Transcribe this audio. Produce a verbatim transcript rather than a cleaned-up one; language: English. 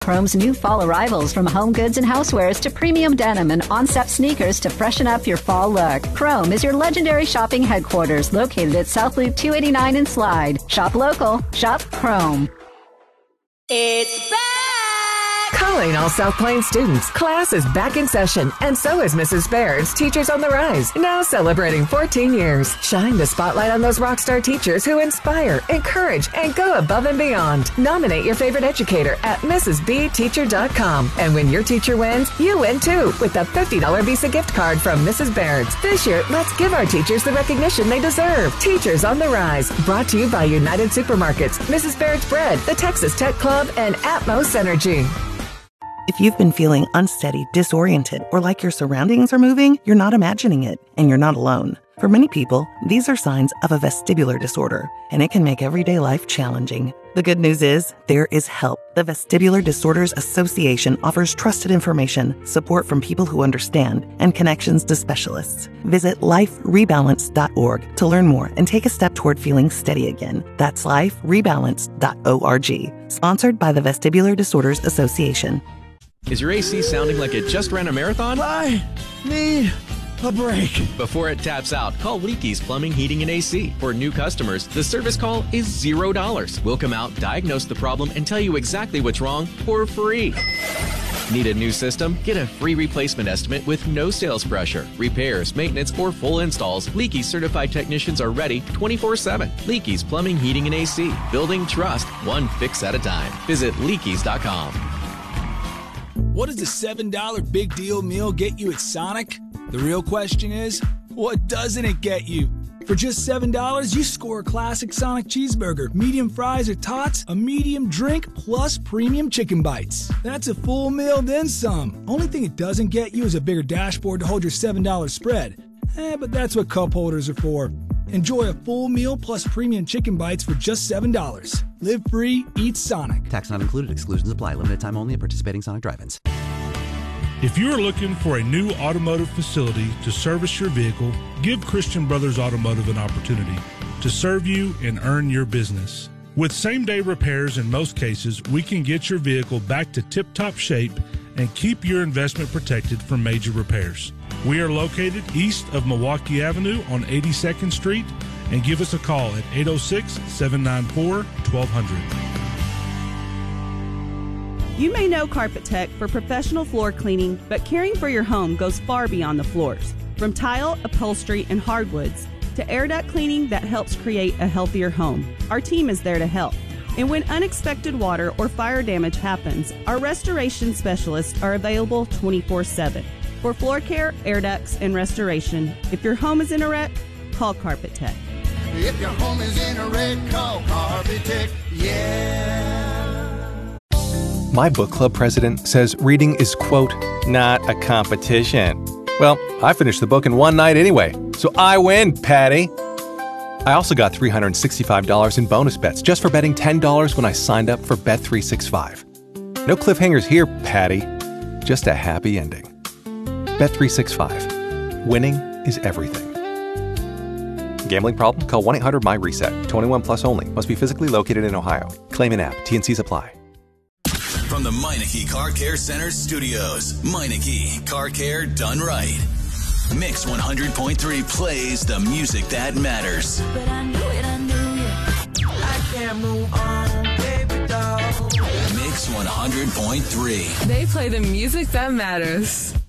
Chrome's new fall arrivals, from home goods and housewares to premium denim and on-step sneakers to freshen up your fall look. Chrome is your legendary shopping headquarters located at South Loop two eighty-nine in Slide. Shop local. Shop Chrome. It's back! Calling all South Plains students. Class is back in session, and so is Missus Baird's Teachers on the Rise, now celebrating fourteen years. Shine the spotlight on those rock star teachers who inspire, encourage, and go above and beyond. Nominate your favorite educator at missus b teacher dot com. And when your teacher wins, you win too, with a fifty dollars Visa gift card from Missus Baird's. This year, let's give our teachers the recognition they deserve. Teachers on the Rise, brought to you by United Supermarkets, Missus Baird's Bread, the Texas Tech Club, and Atmos Energy. If you've been feeling unsteady, disoriented, or like your surroundings are moving, you're not imagining it, and you're not alone. For many people, these are signs of a vestibular disorder, and it can make everyday life challenging. The good news is, there is help. The Vestibular Disorders Association offers trusted information, support from people who understand, and connections to specialists. Visit life rebalance dot org to learn more and take a step toward feeling steady again. That's life rebalance dot org. Sponsored by the Vestibular Disorders Association. Is your A C sounding like it just ran a marathon? I need a break. Before it taps out, call Leakey's Plumbing, Heating, and A C. For new customers, the service call is zero dollars. We'll come out, diagnose the problem, and tell you exactly what's wrong for free. Need a new system? Get a free replacement estimate with no sales pressure. Repairs, maintenance, or full installs, Leakey's certified technicians are ready twenty-four seven. Leakey's Plumbing, Heating, and A C. Building trust, one fix at a time. Visit leakeys dot com. What does the seven dollar Big Deal Meal get you at Sonic? The real question is, what doesn't it get you? For just seven dollars, you score a classic Sonic cheeseburger, medium fries or tots, a medium drink, plus premium chicken bites. That's a full meal, then some. Only thing it doesn't get you is a bigger dashboard to hold your seven dollar spread. Eh, but that's what cup holders are for. Enjoy a full meal plus premium chicken bites for just seven dollars. Live free, eat Sonic. Tax not included. Exclusions apply. Limited time only at participating Sonic drive-ins. If you are looking for a new automotive facility to service your vehicle, give Christian Brothers Automotive an opportunity to serve you and earn your business. With same-day repairs in most cases, we can get your vehicle back to tip-top shape and keep your investment protected from major repairs. We are located east of Milwaukee Avenue on eighty-second Street, and give us a call at eight oh six, seven nine four, one two zero zero. You may know Carpet Tech for professional floor cleaning, but caring for your home goes far beyond the floors. From tile, upholstery, and hardwoods to air duct cleaning that helps create a healthier home, our team is there to help. And when unexpected water or fire damage happens, our restoration specialists are available twenty-four seven. For floor care, air ducts, and restoration, if your home is in a wreck, call Carpet Tech. If your home is in a wreck, call Carpet Tech, yeah. My book club president says reading is, quote, not a competition. Well, I finished the book in one night anyway, so I win, Patty. I also got three hundred sixty-five dollars in bonus bets just for betting ten dollars when I signed up for Bet three sixty-five. No cliffhangers here, Patty. Just a happy ending. Bet three sixty-five. Winning is everything. Gambling problem? Call one eight hundred my reset. twenty-one plus only. Must be physically located in Ohio. Claim in app. T N Cs apply. From the Meineke Car Care Center studios, Meineke Car Care done right. Mix one hundred point three plays the music that matters. But I knew it, I knew it. I can't move on, baby doll. Mix one hundred point three. They play the music that matters.